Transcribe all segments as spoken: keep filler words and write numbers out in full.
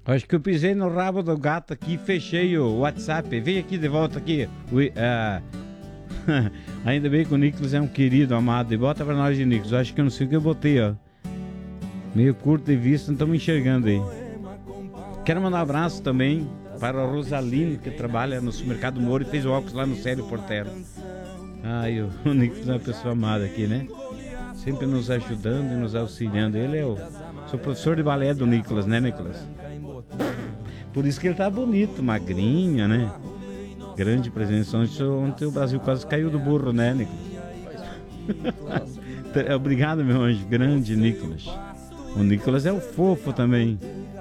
Acho que eu pisei no rabo do gato aqui e fechei o WhatsApp. Vem aqui de volta aqui. Ui, uh... Ainda bem que o Nicolas é um querido, amado. E bota pra nós de Nicolas. Acho que eu não sei o que eu botei, ó. Meio curto de vista, não estamos enxergando aí. Quero mandar um abraço também para o Rosalino, que trabalha no supermercado Moro e fez o óculos lá no Célio Portero. Ai, o, o Nicolas é uma pessoa amada aqui, né? Sempre nos ajudando e nos auxiliando. Ele é o... Sou professor de balé do Nicolas, né, Nicolas? Por isso que ele tá bonito, magrinho, né? Grande presença. Ontem, ontem o Brasil quase caiu do burro, né, Nicolas? Obrigado, meu anjo. Grande Nicolas. O Nicolas é o fofo também.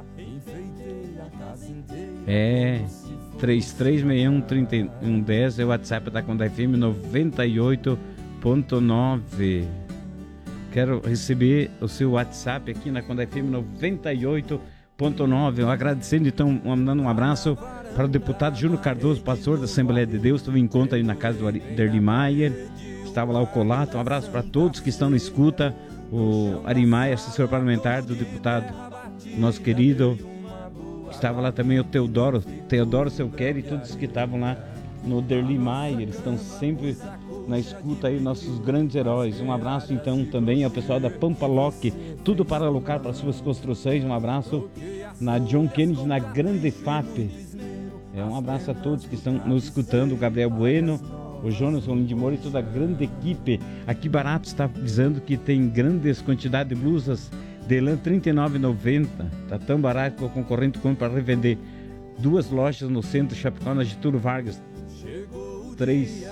É. três três seis um, três um um zero é o WhatsApp da Conda F M noventa e oito ponto nove. Quero receber o seu WhatsApp aqui na Conda F M noventa e oito ponto nove. Eu agradecendo, então, mandando um abraço para o deputado Júnior Cardoso, pastor da Assembleia de Deus. Teve um encontro aí na casa do Derli Maier. Estava lá o Colato. Um abraço para todos que estão na escuta. O Ari Maia, assessor parlamentar do deputado, nosso querido. Estava lá também o Teodoro, Teodoro Selquer e todos que estavam lá no Derli Maier. Eles estão sempre na escuta aí, nossos grandes heróis. Um abraço então também ao pessoal da Pampa Lock, tudo para alocar para suas construções. Um abraço na John Kennedy, na Grande F A P. É, um abraço a todos que estão nos escutando, o Gabriel Bueno, o Jonas Rolim de Moura e toda a grande equipe. Aqui Barato está avisando que tem grandes quantidades de blusas de lã, trinta e nove reais e noventa centavos. Está tão barato que o concorrente compra para revender. Duas lojas no centro de Chapecó, na Getúlio Vargas. três,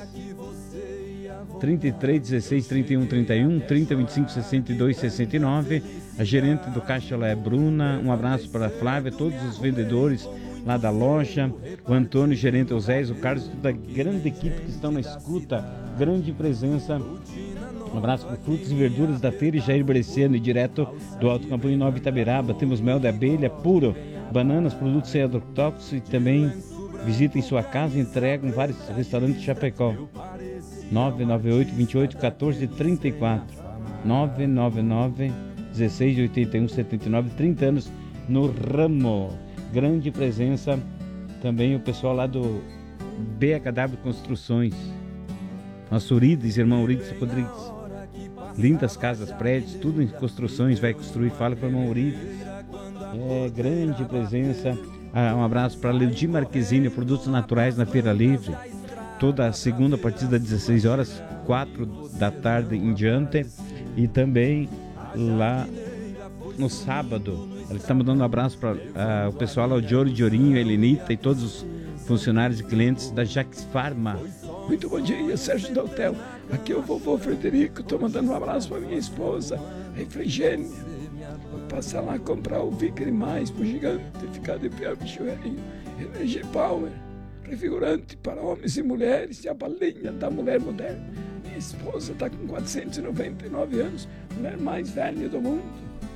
trinta e três, dezesseis, trinta e um, trinta e um, trinta, vinte e cinco, sessenta e dois, sessenta e nove. A gerente do caixa lá é Bruna. Um abraço para a Flávia, todos os vendedores lá da loja, o Antônio, gerente Osés, o Carlos, toda a grande equipe que estão na escuta, grande presença. Um abraço para Frutos e Verduras da Feira Jair Bresciano, direto do Alto Campanha Nova Itabiraba. Temos mel de abelha puro, bananas, produtos sem agrotóxicos e também visitem sua casa e entregam vários restaurantes de Chapecó. nove nove oito, vinte e oito, quatorze, trinta e quatro. nove nove nove, dezesseis, oitenta e um, setenta e nove. trinta anos no ramo. Grande presença também o pessoal lá do B H W Construções. Nosso Urides, irmão Urides Rodrigues. Lindas casas, prédios, tudo em construções, vai construir. Fala para o irmão Urides. É, grande presença. Ah, um abraço para Leudi Marquezine, produtos naturais na Feira Livre. Toda a segunda, a partir das dezesseis horas, quatro da tarde em diante. E também lá no sábado. Ele está mandando um abraço para uh, o pessoal lá, o Dioro de Ourinho, Helenita e todos os funcionários e clientes da Jax Pharma. Muito bom dia, Sérgio Daltel. Aqui é o vovô Frederico. Estou mandando um abraço para minha esposa, a Efrigênia. Vou passar lá comprar o Vicre Mais pro gigante, ficar de pé, bicho velho. Energy Power, refigurante para homens e mulheres e a balinha da mulher moderna. Minha esposa está com quatrocentos e noventa e nove anos, mulher mais velha do mundo.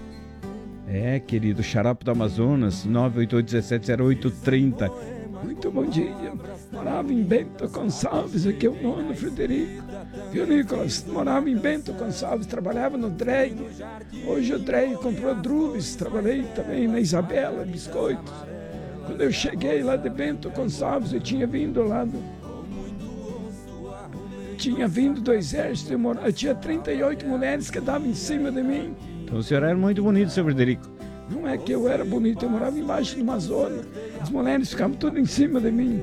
É, querido, Xarope do Amazonas, nove oito oito, um sete zero oito, três zero. Muito bom dia. Morava em Bento Gonçalves, aqui é o nono Frederico. Viu, Nicolas? Morava em Bento Gonçalves, trabalhava no Dreg. Hoje o Dreg comprou Druves, trabalhei também na Isabela, biscoitos. Quando eu cheguei lá de Bento Gonçalves, eu tinha vindo lá do... Tinha vindo do exército, eu, mor... eu tinha trinta e oito mulheres que davam em cima de mim. Então o senhor era muito bonito, seu Frederico. Não é que eu era bonito, eu morava embaixo de uma zona. As mulheres ficavam tudo em cima de mim.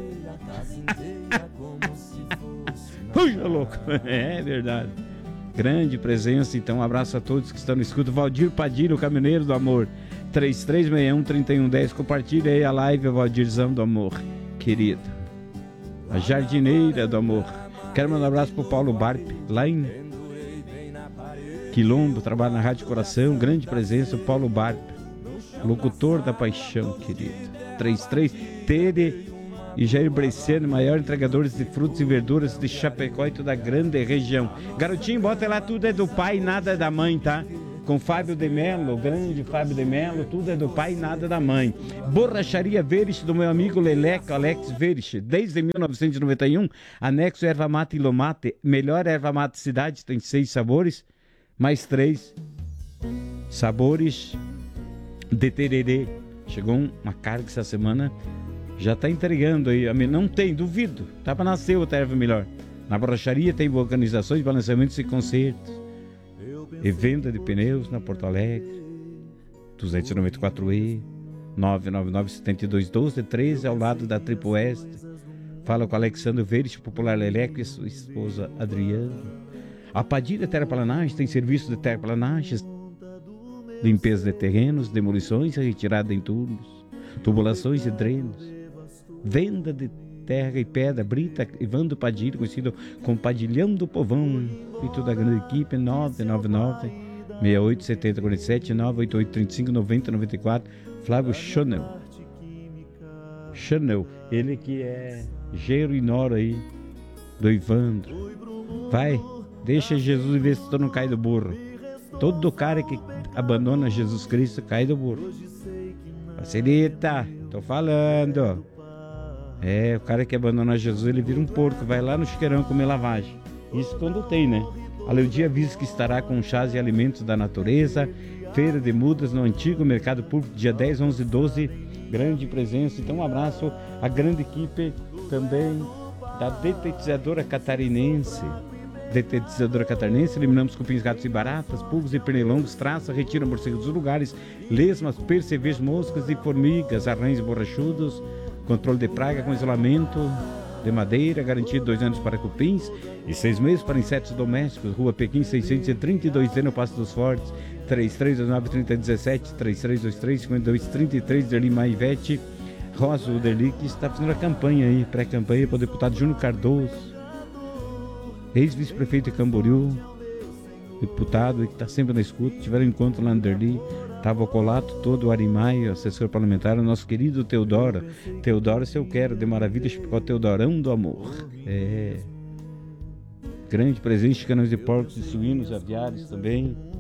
Puxa, louco. É verdade. Grande presença, então um abraço a todos que estão no escudo. Valdir Padilha, o caminhoneiro do amor. três três seis um, três um um zero. Compartilha aí a live, o Valdirzão do amor, querido. A jardineira do amor. Quero mandar um abraço pro Paulo Barp, lá em Quilombo, trabalha na Rádio Coração. Grande presença, o Paulo Barp, locutor da paixão, querido. trinta e três, Tere e Jair Bresciano, maior entregadores de frutas e verduras de Chapecó e toda a grande região. Garotinho, bota lá, tudo é do pai, nada é da mãe, tá? Com Fábio de Mello, grande Fábio de Mello, tudo é do pai, nada da mãe. Borracharia Verich, do meu amigo Leleco, Alex Verich, desde mil novecentos e noventa e um, anexo erva mate e lomate, melhor erva mate cidade, tem seis sabores, mais três sabores de tererê, Chegou uma carga essa semana, já está entregando aí. Não tem, duvido. Tá para nascer outra erva melhor. Na borracharia tem vulcanizações, balanceamentos e concertos. E venda de pneus na Porto Alegre. duzentos e noventa e quatro E, nove nove nove, sete dois, um dois, treze, ao lado da Triple Oeste. Fala com Alexandre Verde, Popular Leleco e sua esposa Adriana. A Padilha Terraplanagem tem serviço de terraplanagens, limpeza de terrenos, demolições e retirada de entulhos, tubulações e drenos, venda de terra e pedra, Brita Evandro Padilha, conhecido como Padilhão do Povão, e toda a grande equipe. Nove nove nove, seis oito sete zero quatro sete, nove oito oito, três cinco, nove zero nove quatro. Flávio Chanel. Chanel, ele que é genro e nora aí do Evandro. Vai, deixa Jesus e vê se tu não cai do burro. Todo cara que abandona Jesus Cristo cai do burro. Facilita, tô falando. É, o cara que abandona Jesus, ele vira um porco, vai lá no chiqueirão comer lavagem. Isso quando tem, né? A Leudia avisa que estará com chás e alimentos da natureza, feira de mudas no antigo mercado público, dia dez, onze e doze, grande presença. Então um abraço à grande equipe também da detetizadora catarinense. Detetizadora catarinense, eliminamos cupins, gatos e baratas, pulgos e pernilongos, traça, retira morcegos dos lugares, lesmas, percevejos, moscas e formigas, arranhos borrachudos, controle de praga com isolamento de madeira, garantido dois anos para cupins e seis meses para insetos domésticos. Rua Pequim seiscentos e trinta e dois, no Passo dos Fortes, três três dois nove, três zero um sete, três três dois três, cinco dois três três, Derli Maivete, Rosa Uderli, que está fazendo a campanha aí, pré-campanha para o deputado Júnior Cardoso, ex-vice-prefeito de Camboriú, deputado que está sempre na escuta. Tiveram encontro lá no Derli, estava o Colato todo, o Arimaio, assessor parlamentar, o nosso querido Teodoro. Teodoro, se eu quero, de maravilha, o Teodorão do amor. É. Grande presente de canais de porcos e suínos, aviários também.